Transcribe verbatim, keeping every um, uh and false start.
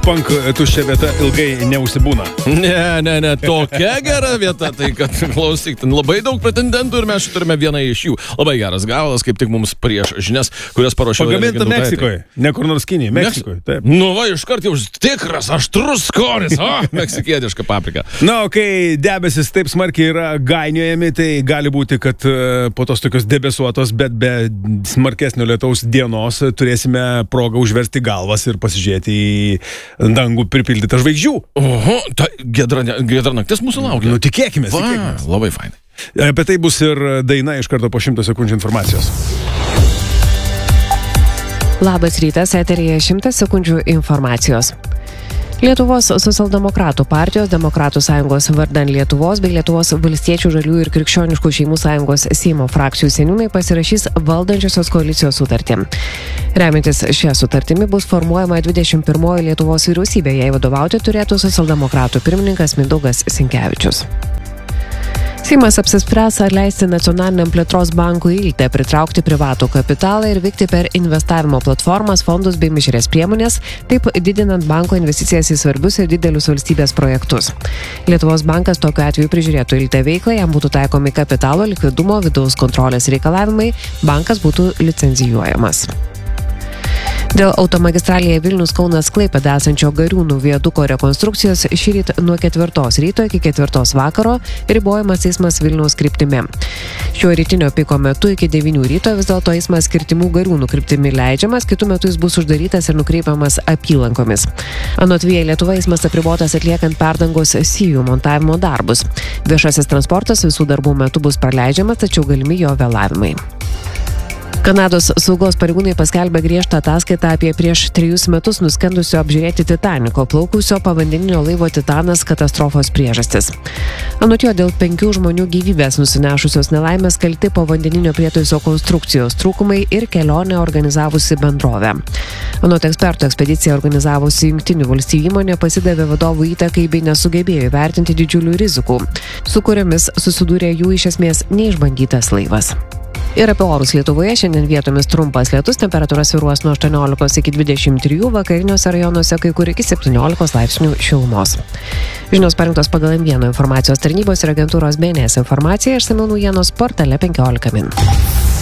punk tuščia vieta ilgai neužsibūna. Ne, ne, ne, tokia gera vieta, tai kad klausyk, ten labai daug pretendentų ir mes turime vieną iš jų. Labai geras gabalas, kaip tik mums prieš žinias, kurias paruošiau. Pagaminta Meksikoje, ne kur nors Kinijai, Meksikoje. Taip. Nu va, iškart jau tikras, aštrus skonis, o, meksikietiška paprika. Na, o kai debesis taip smarkiai yra gainiojami, tai gali būti, kad po tos tokios debesuotos, bet be smarkesnio lietaus dienos turėsime progą užversti galvas ir pasižiūrėti į dangų pripildytą žvaigždžių. Oho, ta giedra, giedra naktis mūsų laukia. Nu, tikėkime, Va, tikėkime. labai fainai. Apie tai bus ir daina iš karto po šimto sekundžių informacijos. Labas rytas, eteryje šimtas sekundžių informacijos. Lietuvos socialdemokratų partijos, Demokratų sąjungos vardan Lietuvos bei Lietuvos valstiečių žaliųjų ir krikščioniškų šeimų sąjungos Seimo frakcijų seniūnai pasirašys valdančiosios koalicijos sutartį. Remiantis šią sutartimi bus formuojama dvidešimt pirmoji Lietuvos vyriausybė, jai vadovauti turėtų socialdemokratų pirmininkas Mindaugas Sinkevičius. Seimas apsispręs ar leisti Nacionaliniam plėtros bankui Ilte pritraukti privatų kapitalą ir veikti per investavimo platformas, fondus bei mišrias priemonės, taip didinant banko investicijas į svarbius ir didelius valstybės projektus. Lietuvos bankas tokiu atveju prižiūrėtų Ilte veiklą, jam būtų taikomi kapitalo, likvidumo, vidaus kontrolės reikalavimai, bankas būtų licencijuojamas. Dėl automagistralėje Vilnius-Kaunas Klaipėda esančio Gariūnų viaduko rekonstrukcijos šįryt nuo ketvirtos ryto iki ketvirtos vakaro ribojamas eismas Vilniaus kryptimi. Šiuo rytinio piko metu iki devynių ryto vis dėlto eismas kirtimų Gariūnų kryptimi leidžiamas, kitu metu jis bus uždarytas ir nukreipiamas apylankomis. Anot Via Lietuva eismas apribotas atliekant perdangos sijų montavimo darbus. Viešasis transportas visų darbų metu bus praleidžiamas, tačiau galimi jo vėlavimai. Kanados saugos pareigūnai paskelbė griežtą ataskaitą apie prieš trejus metus nuskendusio apžiūrėti Titaniko plaukusio povandeninio laivo Titanas katastrofos priežastis. Anot jo, dėl penkių žmonių gyvybės nusinešusios nelaimės kalti povandeninio prietaiso konstrukcijos trūkumai ir kelionę organizavusi bendrovė. Anot ekspertų, ekspediciją organizavusi Jungtinių valstijų įmonė pasidavė vadovų įtakai bei nesugebėjo įvertinti didžiulių rizikų, su kuriomis susidūrė jų iš esmės neišbandytas laivas. Ir apie orus Lietuvoje šiandien vietomis trumpas lietus, temperatūra svyruos nuo aštuoniolikos iki dvidešimt trijų, vakariniuose rajonuose kai kur iki septyniolikos laipsnių šilumos. Žinios parinktos pagal M vieną informacijos tarnybos ir agentūros B N S informaciją, išsamiau naujienos portale penkiolika min.